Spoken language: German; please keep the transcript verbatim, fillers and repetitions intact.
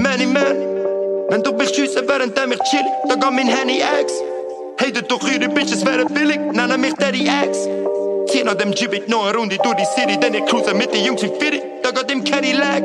Many man. Wenn du mich schiessen, während ich chill, da geht mein Handy X. Hatet doch eure Bitches wären billig, nennen mich Daddy X. Zieh nach dem Jeep noch eine Runde durch die City, denn ich cruise mit den Jungs wie Fitty, da geht im Cadillac.